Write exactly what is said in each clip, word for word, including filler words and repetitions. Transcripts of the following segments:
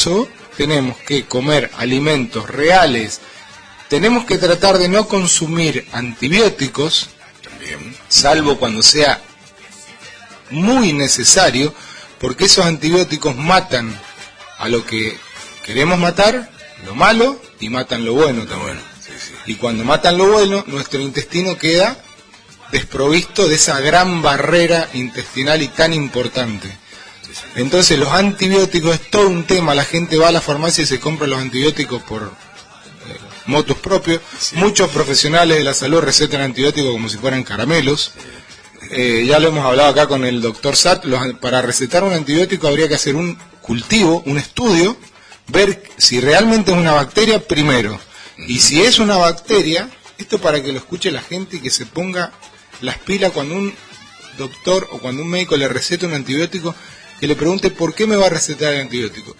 eso tenemos que comer alimentos reales, tenemos que tratar de no consumir antibióticos, también, salvo cuando sea muy necesario, porque esos antibióticos matan a lo que queremos matar, lo malo, y matan lo bueno también. Sí, sí. Y cuando matan lo bueno, nuestro intestino queda desprovisto de esa gran barrera intestinal y tan importante. Sí, sí. Entonces los antibióticos es todo un tema, la gente va a la farmacia y se compra los antibióticos por eh, motus propios. Sí. Muchos profesionales de la salud recetan antibióticos como si fueran caramelos. Eh, ya lo hemos hablado acá con el doctor Satt, los, para recetar un antibiótico habría que hacer un cultivo, un estudio, ver si realmente es una bacteria primero. Y si es una bacteria, esto para que lo escuche la gente y que se ponga las pilas cuando un doctor o cuando un médico le receta un antibiótico, que le pregunte por qué me va a recetar el antibiótico.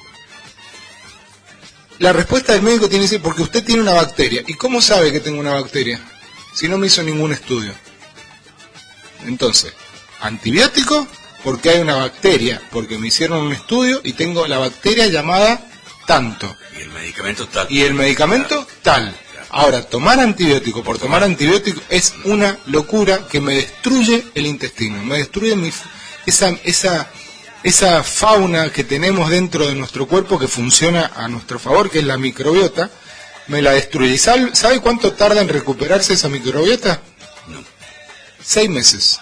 La respuesta del médico tiene que ser porque usted tiene una bacteria. ¿Y cómo sabe que tengo una bacteria? Si no me hizo ningún estudio. Entonces, antibiótico porque hay una bacteria, porque me hicieron un estudio y tengo la bacteria llamada tanto. Y el medicamento tal. Y el medicamento tal. Ahora, tomar antibiótico por tomar antibiótico es una locura que me destruye el intestino, me destruye mi, esa, esa, esa fauna que tenemos dentro de nuestro cuerpo que funciona a nuestro favor, que es la microbiota, me la destruye. ¿Y sabe, sabe cuánto tarda en recuperarse esa microbiota? No. Seis meses.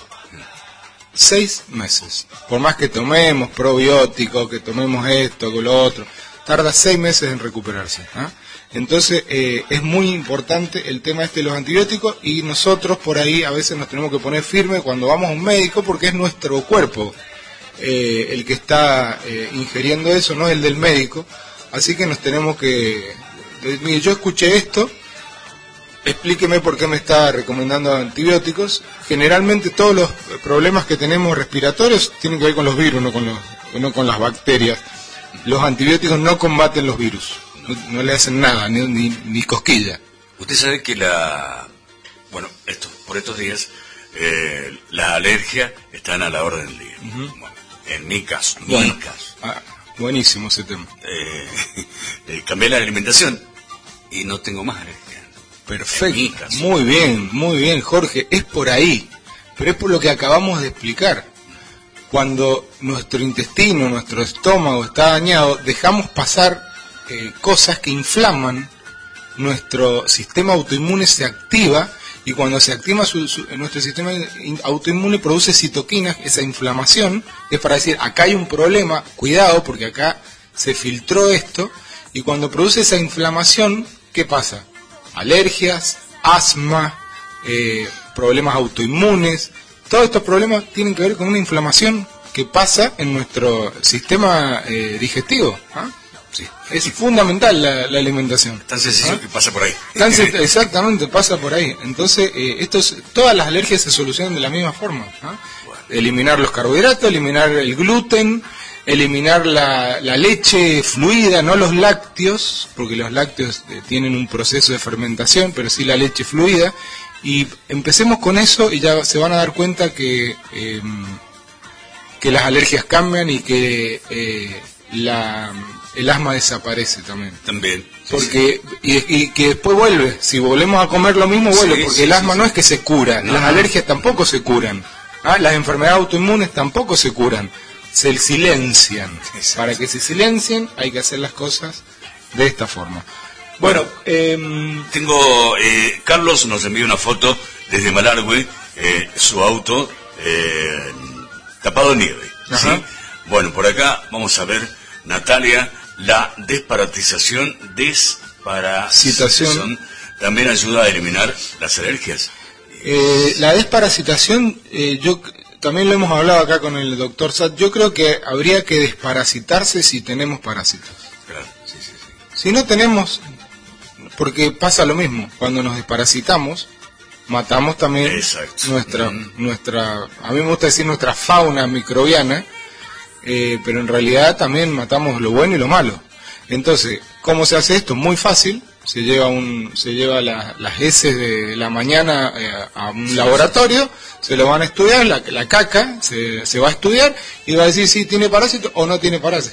Seis meses. Por más que tomemos probióticos, que tomemos esto, que lo otro, tarda seis meses en recuperarse. ¿eh? Entonces eh, es muy importante el tema este de los antibióticos y nosotros por ahí a veces nos tenemos que poner firme cuando vamos a un médico porque es nuestro cuerpo eh, el que está eh, ingiriendo eso, no el del médico. Así que nos tenemos que... Eh, mire, yo escuché esto, explíqueme por qué me está recomendando antibióticos. Generalmente todos los problemas que tenemos respiratorios tienen que ver con los virus, no con, los, no con las bacterias. Los antibióticos no combaten los virus, no, no le hacen nada, ni, ni, ni cosquilla. Usted sabe que la... Bueno, esto, por estos días, eh, las alergias están a la orden del día. Uh-huh. Bueno, en mi caso, en bueno, mi caso. Ah, buenísimo ese tema. Eh, eh, cambié la alimentación y no tengo más alergia. Perfecto, muy bien, muy bien, Jorge, es por ahí, pero es por lo que acabamos de explicar. Cuando nuestro intestino, nuestro estómago está dañado, dejamos pasar eh, cosas que inflaman, nuestro sistema autoinmune se activa, y cuando se activa su, su, nuestro sistema autoinmune produce citoquinas, esa inflamación, es para decir, acá hay un problema, cuidado, porque acá se filtró esto, y cuando produce esa inflamación, ¿qué pasa? Alergias, asma, eh, problemas autoinmunes, todos estos problemas tienen que ver con una inflamación que pasa en nuestro sistema eh, digestivo. ¿Ah? Sí. Es fundamental la, la alimentación. Tan sencillo ¿Ah? que pasa por ahí. Tan exactamente, pasa por ahí. Entonces, eh, estos, todas las alergias se solucionan de la misma forma. ¿Ah? Bueno. Eliminar los carbohidratos, eliminar el gluten, eliminar la, la leche fluida, no los lácteos, porque los lácteos eh, tienen un proceso de fermentación, pero sí la leche fluida. Y empecemos con eso y ya se van a dar cuenta que, eh, que las alergias cambian y que eh, la, el asma desaparece también. También. Sí, porque sí. Y, y que después vuelve, si volvemos a comer lo mismo vuelve, sí, porque sí, el asma sí, no sí. es que se cura, no. Las alergias tampoco se curan, ¿ah? Las enfermedades autoinmunes tampoco se curan, se silencian. Exacto. Para que se silencien hay que hacer las cosas de esta forma. Bueno, eh, tengo, eh, Carlos nos envió una foto desde Malargüe, eh, su auto eh, tapado de nieve. ¿Sí? Bueno, por acá vamos a ver, Natalia, la desparasitación, desparasitación también ayuda a eliminar las alergias. Eh, la desparasitación, eh, yo también lo hemos hablado acá con el doctor Satt, yo creo que habría que desparasitarse si tenemos parásitos. Claro, sí, sí, sí. Si no tenemos... Porque pasa lo mismo, cuando nos desparasitamos, matamos también Exacto. nuestra, mm. nuestra, a mí me gusta decir nuestra fauna microbiana, eh, pero en realidad también matamos lo bueno y lo malo. Entonces, ¿cómo se hace esto? Muy fácil, se lleva un, se lleva la, las heces de la mañana eh, a un laboratorio, se lo van a estudiar, la, la caca se, se va a estudiar y va a decir si tiene parásito o no tiene parásito.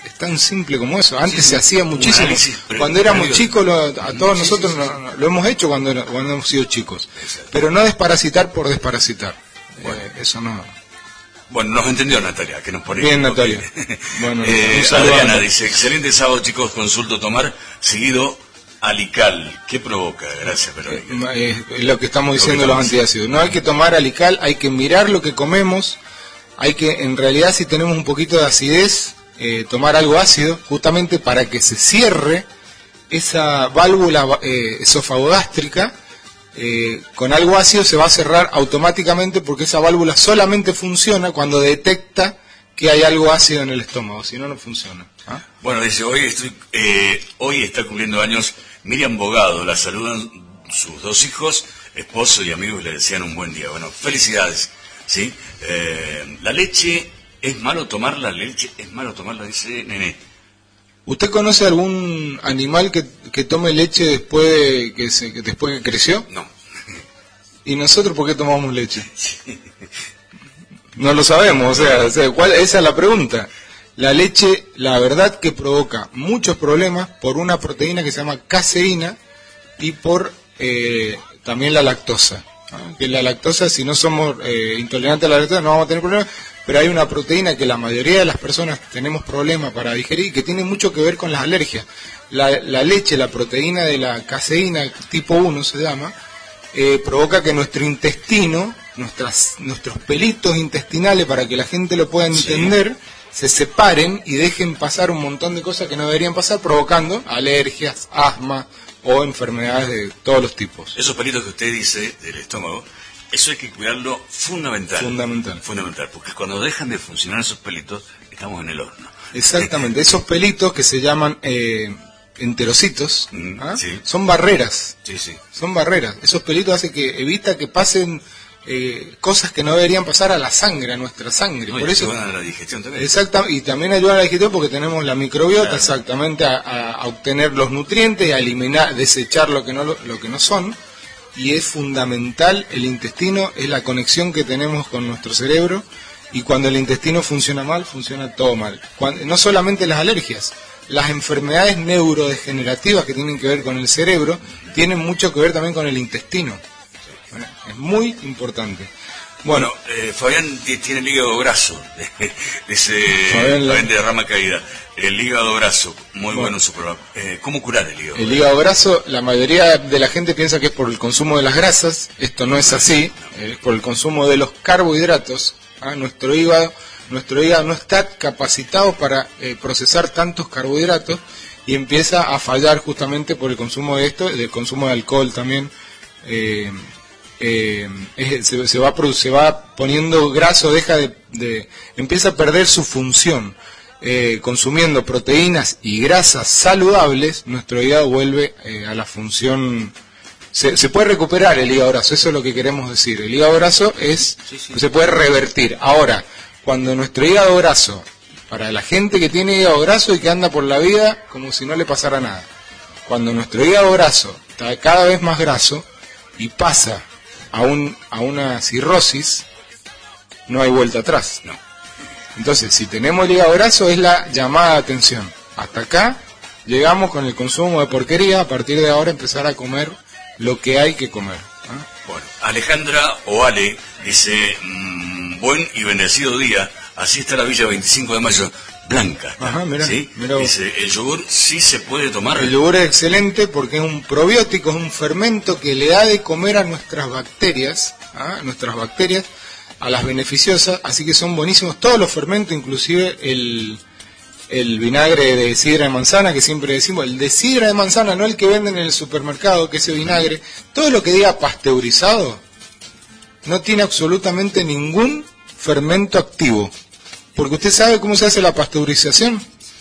es tan simple como eso. Antes sí, se hacía muchísimo. Cuando éramos chicos, lo, a todos sí, nosotros sí, sí, sí. Lo, lo hemos hecho cuando, cuando hemos sido chicos. Exacto. Pero no desparasitar por desparasitar. Bueno, eh, eso no. Bueno, nos entendió Natalia, que nos pone. Bien, Natalia. Bueno, eh, Adriana dice, excelente sábado, chicos, consulto tomar seguido Alical. ¿Qué provoca? Gracias, Verónica. Eh, eh, lo que estamos diciendo lo que los antiácidos. No hay que tomar Alical, hay que mirar lo que comemos. Hay que, en realidad, si tenemos un poquito de acidez, eh, tomar algo ácido, justamente para que se cierre esa válvula eh, esofagogástrica. Eh, con algo ácido se va a cerrar automáticamente, porque esa válvula solamente funciona cuando detecta que hay algo ácido en el estómago, si no, no funciona. ¿Ah? Bueno, dice, hoy estoy, eh, hoy está cumpliendo años Miriam Bogado, la saludan sus dos hijos, esposo y amigos, le desean un buen día. Bueno, felicidades. ¿Sí? Eh, la leche, ¿es malo tomarla? La leche, ¿es malo tomarla? Dice Nene. ¿Usted conoce algún animal que, que tome leche después de que, se, que después que creció? No. ¿Y nosotros por qué tomamos leche? No lo sabemos, o sea, o sea ¿cuál, esa es la pregunta. La leche, la verdad que provoca muchos problemas por una proteína que se llama caseína y por eh, también la lactosa. Que la lactosa, si no somos eh, intolerantes a la lactosa, no vamos a tener problemas, pero hay una proteína que la mayoría de las personas tenemos problemas para digerir, que tiene mucho que ver con las alergias. La, la leche, la proteína de la caseína tipo uno se llama, eh, provoca que nuestro intestino, nuestras, nuestros pelitos intestinales, para que la gente lo pueda entender, sí. se separen y dejen pasar un montón de cosas que no deberían pasar, provocando alergias, asma o enfermedades de todos los tipos. Esos pelitos que usted dice del estómago, eso hay que cuidarlo fundamental. Fundamental. Fundamental, porque cuando dejan de funcionar esos pelitos, estamos en el horno. Exactamente, esos pelitos que se llaman eh, enterocitos, mm, ¿ah? sí. son barreras. Sí, sí. Son barreras. Esos pelitos hacen que evita que pasen eh, cosas que no deberían pasar a la sangre, a nuestra sangre. No, Por y eso ayudan a la digestión también. Exactamente, y también ayudan a la digestión porque tenemos la microbiota, claro. exactamente, a, a, a obtener los nutrientes, a eliminar, desechar lo que no lo, lo que no son. Y es fundamental, el intestino es la conexión que tenemos con nuestro cerebro, y cuando el intestino funciona mal, funciona todo mal. Cuando, no solamente las alergias, las enfermedades neurodegenerativas que tienen que ver con el cerebro, tienen mucho que ver también con el intestino. Bueno, es muy importante. Bueno, bueno eh, Fabián tiene el hígado graso, dice Fabián, Fabián de Rama Caída. El hígado graso, muy bueno, bueno su programa. Eh, ¿Cómo curar el hígado? El hígado graso, la mayoría de la gente piensa que es por el consumo de las grasas. Esto no es así, es por el consumo de los carbohidratos. ¿Ah? Nuestro hígado, nuestro hígado no está capacitado para eh, procesar tantos carbohidratos y empieza a fallar justamente por el consumo de esto, del consumo de alcohol también. Eh, eh, es, se, se, va, se va poniendo graso, deja de, de empieza a perder su función. Eh, consumiendo proteínas y grasas saludables, nuestro hígado vuelve eh, a la función. Se, se puede recuperar el hígado graso, eso es lo que queremos decir. El hígado graso es, sí, sí. se puede revertir. Ahora, cuando nuestro hígado graso, para la gente que tiene hígado graso y que anda por la vida como si no le pasara nada, cuando nuestro hígado graso está cada vez más graso y pasa a, un, a una cirrosis, no hay vuelta atrás. No. Entonces, si tenemos el hígado graso, es la llamada de atención. Hasta acá llegamos con el consumo de porquería. A partir de ahora empezar a comer lo que hay que comer. ¿Ah? Bueno, Alejandra o Ale dice, mmm, buen y bendecido día. Así está la Villa veinticinco de mayo, blanca. Está, Ajá, mirá, ¿sí? mirá dice, el yogur sí se puede tomar. El yogur es excelente porque es un probiótico, es un fermento que le da de comer a nuestras bacterias, ¿ah? nuestras bacterias, a las beneficiosas, así que son buenísimos todos los fermentos, inclusive el, el vinagre de sidra de manzana, que siempre decimos, el de sidra de manzana, no el que venden en el supermercado, que ese vinagre, todo lo que diga pasteurizado, no tiene absolutamente ningún fermento activo, porque usted sabe cómo se hace la pasteurización,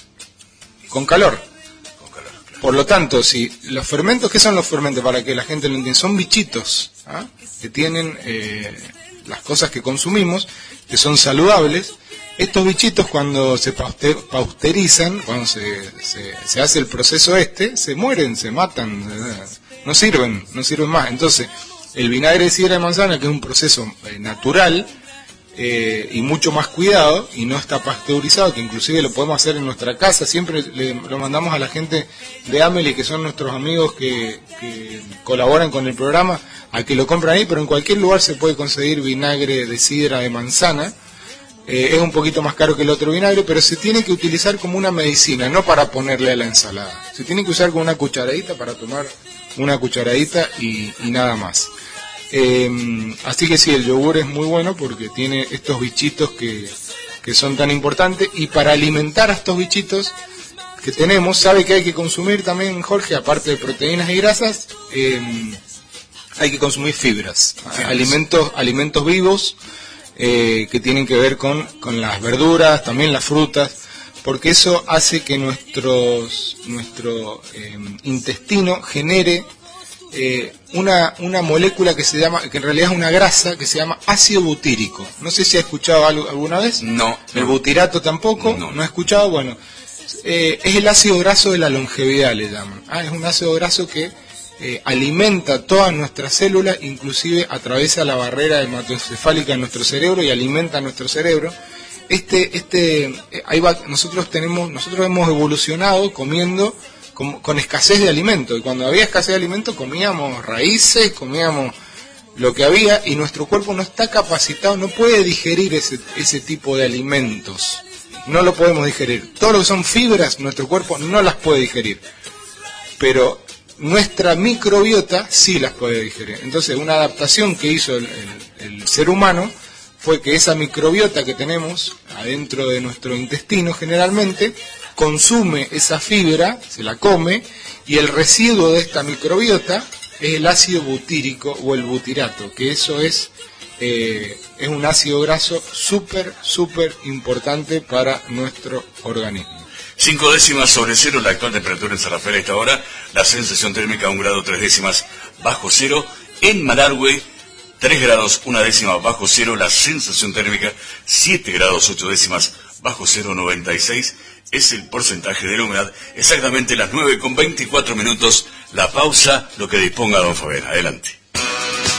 con calor. Con calor, claro. Por lo tanto, si los fermentos, ¿qué son los fermentos? Para que la gente lo entienda, son bichitos, ¿ah? que tienen... Eh, las cosas que consumimos, que son saludables. Estos bichitos, cuando se pasteurizan, cuando se, se, se hace el proceso este, se mueren, se matan, no sirven, no sirven más. Entonces, el vinagre de sidra de manzana, que es un proceso eh, natural, eh, y mucho más cuidado, y no está pasteurizado, que inclusive lo podemos hacer en nuestra casa. Siempre le, lo mandamos a la gente de Amelie, que son nuestros amigos que, que colaboran con el programa, a que lo compren ahí, pero en cualquier lugar se puede conseguir vinagre de sidra de manzana. Eh, es un poquito más caro que el otro vinagre, pero se tiene que utilizar como una medicina, no para ponerle a la ensalada. Se tiene que usar con una cucharadita para tomar una cucharadita y, y nada más. Eh, así que sí, el yogur es muy bueno porque tiene estos bichitos que, que son tan importantes, y para alimentar a estos bichitos que tenemos, sabe que hay que consumir también, Jorge, aparte de proteínas y grasas, eh, hay que consumir fibras, alimentos, alimentos vivos, Eh, que tienen que ver con, con las verduras, también las frutas, porque eso hace que nuestros, nuestro eh, intestino genere eh, una, una molécula que se llama, que en realidad es una grasa, que se llama ácido butírico. No sé si ha escuchado algo, alguna vez. No. El butirato tampoco. No, no ha escuchado. Bueno, eh, es el ácido graso de la longevidad, le llaman. Ah, es un ácido graso que Eh, alimenta todas nuestras células, inclusive atraviesa la barrera hematoencefálica de nuestro cerebro y alimenta nuestro cerebro. Este, este, eh, ahí va, nosotros tenemos, nosotros hemos evolucionado comiendo con, con escasez de alimento, y cuando había escasez de alimento comíamos raíces, comíamos lo que había, y nuestro cuerpo no está capacitado, no puede digerir ese, ese tipo de alimentos, no lo podemos digerir. Todo lo que son fibras, nuestro cuerpo no las puede digerir, pero nuestra microbiota sí las puede digerir. Entonces, una adaptación que hizo el, el, el ser humano fue que esa microbiota que tenemos adentro de nuestro intestino generalmente consume esa fibra, se la come, y el residuo de esta microbiota es el ácido butírico o el butirato, que eso es, eh, es un ácido graso súper, súper importante para nuestro organismo. Cinco décimas sobre cero la actual temperatura en San Rafael a esta hora, la sensación térmica un grado tres décimas bajo cero, en Malargüe tres grados una décima bajo cero, la sensación térmica siete grados ocho décimas bajo cero, noventa y seis es el porcentaje de la humedad, exactamente las nueve con veinticuatro minutos, la pausa, lo que disponga don Fabián, adelante.